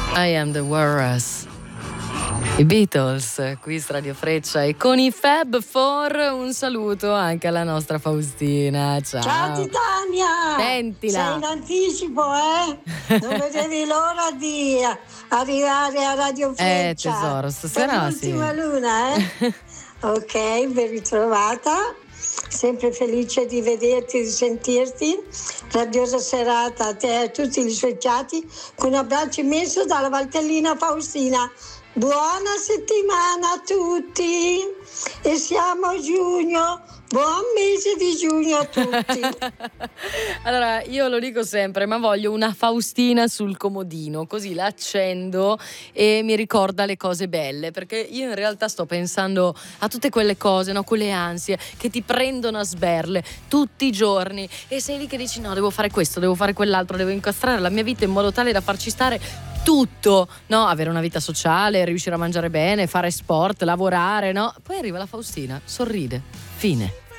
I am the Walrus. I Beatles, qui su Radio Freccia e con i Fab Four un saluto anche alla nostra Faustina. Ciao. Ciao Titania! Sentila. Sei in anticipo, Non vedevi l'ora di arrivare a Radio Freccia. Tesoro, stasera per l'ultima luna, Ok, ben ritrovata. Sempre felice di vederti e di sentirti. Radiosa serata a te e a tutti gli associati. Con un abbraccio immenso dalla Valtellina Faustina. Buona settimana a tutti e siamo a giugno. Buon mese di giugno a tutti. Allora, io lo dico sempre, ma voglio una Faustina sul comodino, così la accendo e mi ricorda le cose belle, perché io in realtà sto pensando a tutte quelle cose, no, quelle ansie che ti prendono a sberle tutti i giorni e sei lì che dici no, devo fare questo, devo fare quell'altro, devo incastrare la mia vita in modo tale da farci stare tutto, no? Avere una vita sociale, riuscire a mangiare bene, fare sport, lavorare, no? Poi arriva la Faustina, sorride, fine.